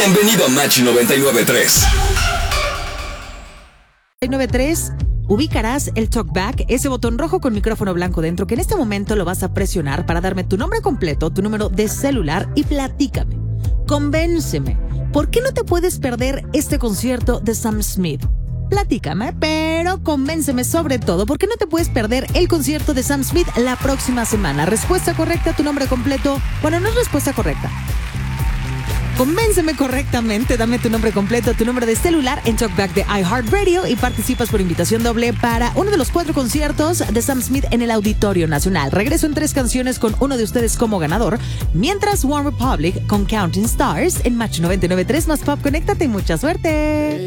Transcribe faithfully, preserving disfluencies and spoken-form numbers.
Bienvenido a Match noventa y nueve punto tres. noventa y nueve punto tres, ubicarás el TalkBack, ese botón rojo con micrófono blanco dentro, que en este momento lo vas a presionar para darme tu nombre completo, tu número de celular y platícame. Convénceme. ¿Por qué no te puedes perder este concierto de Sam Smith? Platícame, pero convénceme sobre todo. ¿Por qué no te puedes perder el concierto de Sam Smith la próxima semana? Respuesta correcta, tu nombre completo. Bueno, no es respuesta correcta. Convénceme correctamente, dame tu nombre completo, tu número de celular en TalkBack de iHeartRadio y participas por invitación doble para uno de los cuatro conciertos de Sam Smith en el Auditorio Nacional. Regreso en tres canciones con uno de ustedes como ganador, mientras One Republic con Counting Stars en Match noventa y nueve punto tres más Pop. Conéctate y mucha suerte.